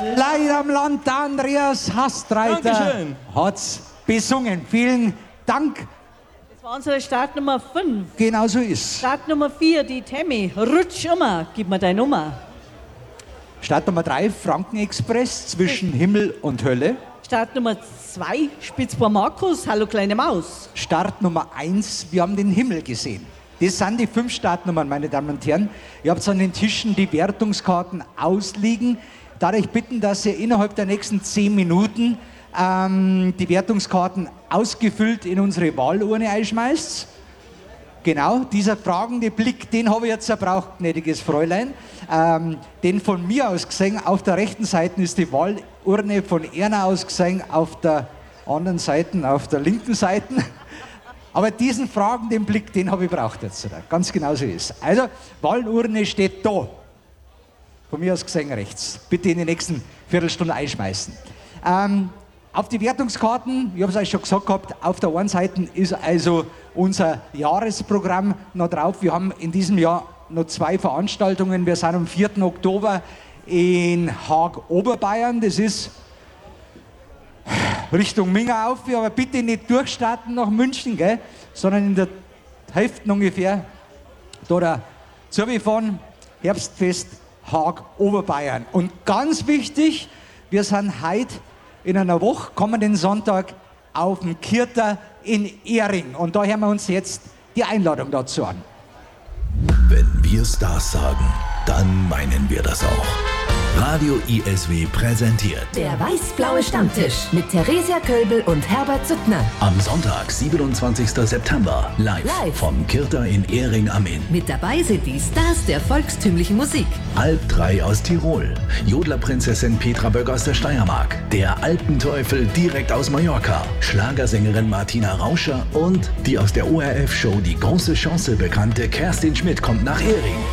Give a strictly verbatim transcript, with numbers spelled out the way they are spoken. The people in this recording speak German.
Leid am Land, der Andreas Hastreiter Dankeschön. hat's besungen. Vielen Dank. Das war unsere Startnummer fünf. Genau so ist. Startnummer vier, die Tammy. Rutsch immer, gib mir deine Nummer. Start Nummer drei, Frankenexpress zwischen Himmel und Hölle. Startnummer zwei, Spitzbohr Markus, hallo kleine Maus. Start Nummer eins, wir haben den Himmel gesehen. Das sind die fünf Startnummern, meine Damen und Herren. Ihr habt an den Tischen die Wertungskarten ausliegen. Ich darf euch bitten, dass ihr innerhalb der nächsten zehn Minuten ähm, die Wertungskarten ausgefüllt in unsere Wahlurne einschmeißt. Genau, dieser fragende Blick, den habe ich jetzt erbraucht, gnädiges Fräulein. Ähm, den von mir aus gesehen, auf der rechten Seite ist die Wahlurne, von Erna aus gesehen, auf der anderen Seite, auf der linken Seite. Aber diesen fragenden Blick, den habe ich braucht jetzt. Ganz genau so ist. Also, Wahlurne steht da. Von mir aus gesehen rechts. Bitte in die nächsten Viertelstunde einschmeißen. Ähm, auf die Wertungskarten, ich habe es euch schon gesagt gehabt, auf der einen Seite ist also unser Jahresprogramm noch drauf. Wir haben in diesem Jahr noch zwei Veranstaltungen. Wir sind am vierten Oktober in Haag, Oberbayern. Das ist Richtung Minga auf, aber bitte nicht durchstarten nach München, gell? Sondern in der Hälfte ungefähr da der Zugefahren, Herbstfest Haag, Oberbayern. Und ganz wichtig, wir sind heute in einer Woche, kommenden Sonntag, auf dem Kirter in Ehring. Und da hören wir uns jetzt die Einladung dazu an. Wenn wir Stars sagen, dann meinen wir das auch. Radio I S W präsentiert Der weiß-blaue Stammtisch mit Theresia Kölbel und Herbert Suttner. am Sonntag, siebenundzwanzigsten September, live, Live. vom Kirter in Ehring am Inn. Mit dabei sind die Stars der volkstümlichen Musik. Alp drei aus Tirol, Jodlerprinzessin Petra Böck aus der Steiermark, der Alpenteufel direkt aus Mallorca, Schlagersängerin Martina Rauscher und die aus der O R F-Show Die große Chance bekannte Kerstin Schmidt kommt nach Ehring.